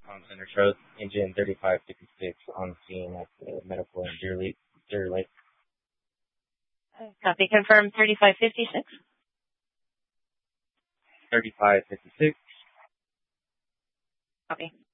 Center shows engine 3556 on scene at the medical and Deer Lake. Copy. Confirm 3556. 3556. Copy.